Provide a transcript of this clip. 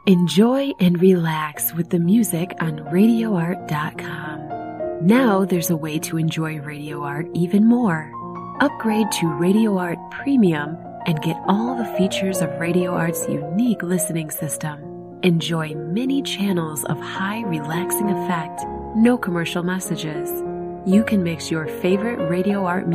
Enjoy and relax with the music on RadioArt.com. Now there's a way to enjoy Radio Art even more. Upgrade to Radio Art Premium and get all the features of Radio Art's unique listening system. Enjoy many channels of high relaxing effect, no commercial messages. You can mix your favorite Radio Art